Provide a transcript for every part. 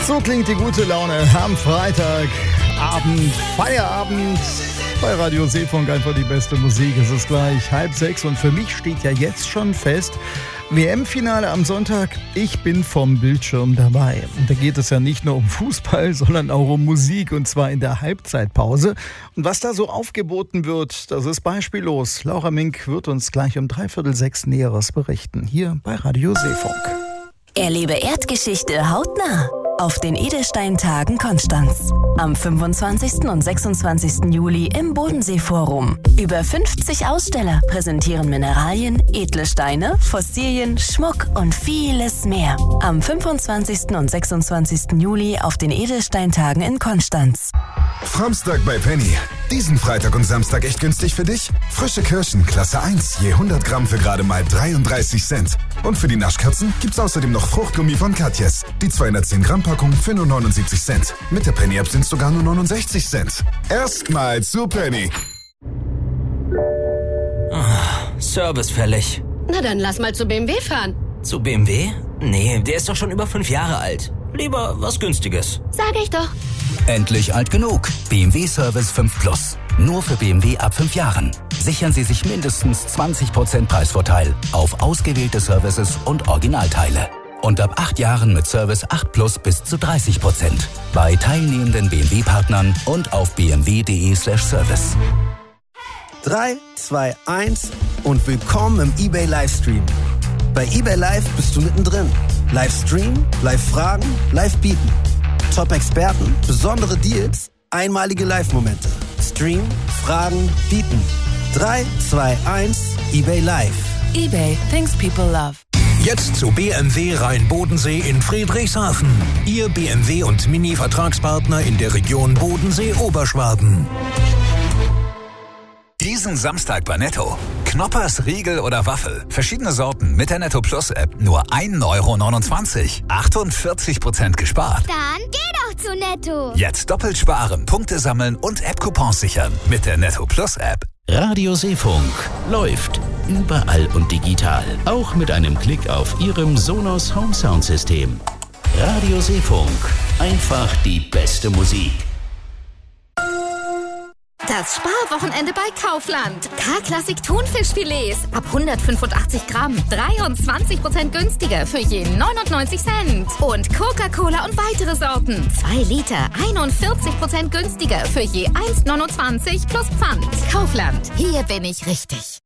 So klingt die gute Laune am Freitagabend, Feierabend bei Radio Seefunk. Einfach die beste Musik. Es ist gleich 5:30 und für mich steht ja jetzt schon fest, WM-Finale am Sonntag. Ich bin vom Bildschirm dabei. Und da geht es ja nicht nur um Fußball, sondern auch um Musik, und zwar in der Halbzeitpause. Und was da so aufgeboten wird, das ist beispiellos. Laura Mink wird uns gleich um 5:45 Näheres berichten, hier bei Radio Seefunk. Erlebe Erdgeschichte hautnah auf den Edelsteintagen Konstanz. Am 25. und 26. Juli im Bodensee-Forum. Über 50 Aussteller präsentieren Mineralien, edle Steine, Fossilien, Schmuck und vieles mehr. Am 25. und 26. Juli auf den Edelsteintagen in Konstanz. Framstag bei Penny. Diesen Freitag und Samstag echt günstig für dich? Frische Kirschen, Klasse 1, je 100 Gramm für gerade mal 33 Cent. Und für die Naschkatzen gibt's außerdem noch Fruchtgummi von Katjes. Die 210 Gramm Packung für nur 79 Cent. Mit der Penny-App sind's sogar nur 69 Cent. Erstmal zu Penny. Service fällig. Na dann lass mal zu BMW fahren. Zu BMW? Nee, der ist doch schon über 5 Jahre alt. Lieber was Günstiges. Sag ich doch. Endlich alt genug. BMW Service 5 Plus. Nur für BMW ab 5 Jahren. Sichern Sie sich mindestens 20% Preisvorteil auf ausgewählte Services und Originalteile. Und ab 8 Jahren mit Service 8 Plus bis zu 30%. Bei teilnehmenden BMW-Partnern und auf bmw.de/service. 3, 2, 1 und willkommen im eBay Livestream. Bei eBay Live bist du mittendrin. Livestream, Live-Fragen, Live-Bieten. Top-Experten, besondere Deals, einmalige Live-Momente. Stream, Fragen, Bieten. 3, 2, 1, eBay Live. eBay, things people love. Jetzt zu BMW Rhein-Bodensee in Friedrichshafen. Ihr BMW und Mini-Vertragspartner in der Region Bodensee-Oberschwaben. Diesen Samstag bei Netto. Knoppers, Riegel oder Waffel. Verschiedene Sorten mit der Netto Plus App. Nur 1,29 €. 48% gespart. Dann geh doch zu Netto. Jetzt doppelt sparen, Punkte sammeln und App-Coupons sichern mit der Netto Plus App. Radio Seefunk läuft überall und digital. Auch mit einem Klick auf Ihrem Sonos Home Sound System. Radio Seefunk. Einfach die beste Musik. Das Sparwochenende bei Kaufland. K-Klassik Thunfischfilets ab 185 Gramm. 23% günstiger für je 99 Cent. Und Coca-Cola und weitere Sorten. 2 Liter, 41% günstiger für je 1,29 plus Pfand. Kaufland, hier bin ich richtig.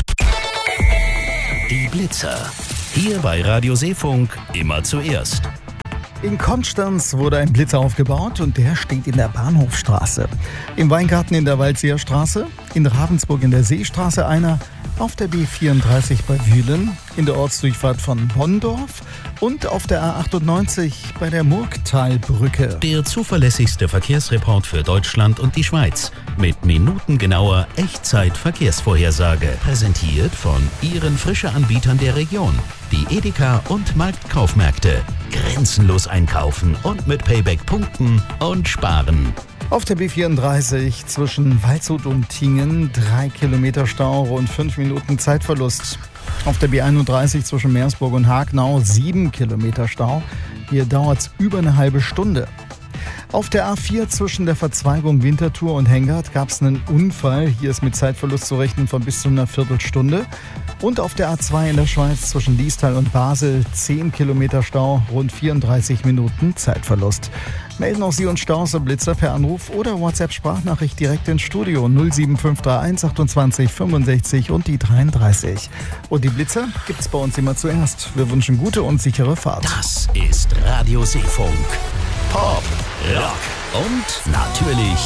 Die Blitzer. Hier bei Radio Seefunk immer zuerst. In Konstanz wurde ein Blitzer aufgebaut und der steht in der Bahnhofstraße. Im Weingarten in der Waldseerstraße, in Ravensburg in der Seestraße einer, auf der B34 bei Wühlen, in der Ortsdurchfahrt von Bonndorf und auf der A98 bei der Murgtalbrücke. Der zuverlässigste Verkehrsreport für Deutschland und die Schweiz mit minutengenauer Echtzeit-Verkehrsvorhersage. Präsentiert von Ihren Frische-Anbietern der Region, die Edeka und Marktkaufmärkte. Grenzenlos einkaufen und mit Payback punkten und sparen. Auf der B34 zwischen Waldshut und Tingen 3 Kilometer Stau, rund 5 Minuten Zeitverlust. Auf der B31 zwischen Meersburg und Hagenau 7 Kilometer Stau. Hier dauert es über eine halbe Stunde. Auf der A4 zwischen der Verzweigung Winterthur und Hengert gab es einen Unfall. Hier ist mit Zeitverlust zu rechnen von bis zu einer Viertelstunde. Und auf der A2 in der Schweiz zwischen Liestal und Basel 10 Kilometer Stau, rund 34 Minuten Zeitverlust. Melden auch Sie uns Staus und Blitzer per Anruf oder WhatsApp-Sprachnachricht direkt ins Studio 07531 28 65 und die 33. Und die Blitzer gibt's bei uns immer zuerst. Wir wünschen gute und sichere Fahrt. Das ist Radio Seefunk. Pop, Rock und natürlich